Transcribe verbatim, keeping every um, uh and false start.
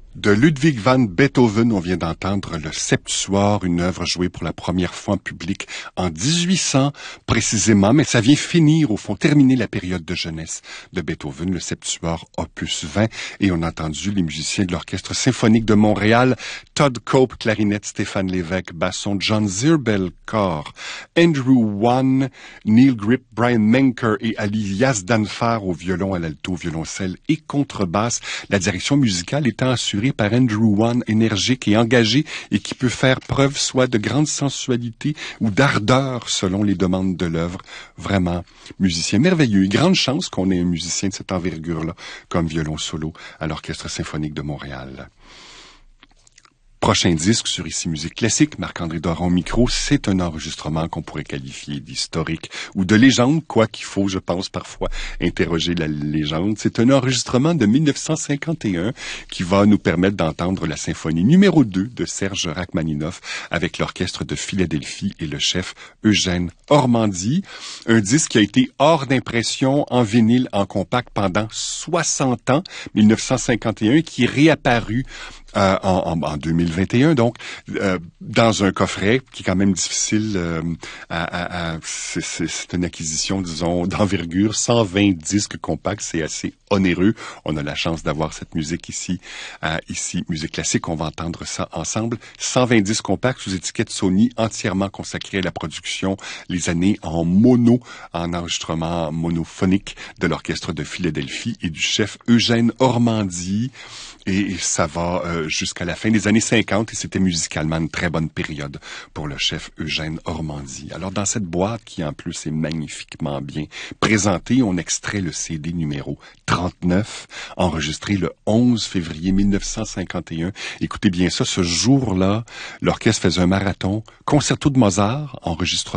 De Ludwig van Beethoven, on vient d'entendre le Septuor, une œuvre jouée pour la première fois en public en dix-huit cents précisément, mais ça vient finir, au fond, terminer la période de jeunesse de Beethoven, le Septuor opus vingt, et on a entendu les musiciens de l'Orchestre symphonique de Montréal, Todd Cope, clarinette, Stéphane Lévesque, basson, John Zirbel, cor, Andrew Wan, Neil Grip, Brian Menker et Ali Yazdanfar au violon, à l'alto, violoncelle et contrebasse, la direction musicale étant assurée par Andrew Wan, énergique et engagé et qui peut faire preuve soit de grande sensualité ou d'ardeur selon les demandes de l'œuvre. Vraiment, musicien merveilleux. Grande chance qu'on ait un musicien de cette envergure-là comme violon solo à l'Orchestre symphonique de Montréal. Prochain disque sur Ici Musique Classique, Marc-André Doron au micro, c'est un enregistrement qu'on pourrait qualifier d'historique ou de légende, quoi qu'il faut, je pense, parfois interroger la légende. C'est un enregistrement de mille neuf cent cinquante et un qui va nous permettre d'entendre la symphonie numéro deux de Serge Rachmaninoff avec l'Orchestre de Philadelphie et le chef Eugène Ormandy. Un disque qui a été hors d'impression en vinyle, en compact pendant soixante ans, mille neuf cent cinquante et un, qui est réapparu Euh, en, en, en deux mille vingt et un, donc euh, dans un coffret qui est quand même difficile euh, à, à, à c'est, c'est, c'est une acquisition, disons, d'envergure, cent vingt disques compacts, c'est assez onéreux. On a la chance d'avoir cette musique ici, à ici Musique Classique. On va entendre ça ensemble. cent vingt disques compacts sous étiquette Sony, entièrement consacrés à la production, les années en mono, en enregistrement monophonique de l'Orchestre de Philadelphie et du chef Eugène Ormandy. Et ça va euh, jusqu'à la fin des années cinquante et c'était musicalement une très bonne période pour le chef Eugène Ormandy. Alors dans cette boîte qui en plus est magnifiquement bien présentée, on extrait le C D numéro trente-neuf, enregistré le onze février mille neuf cent cinquante et un. Écoutez bien ça, ce jour-là, l'orchestre faisait un marathon, concerto de Mozart, enregistrement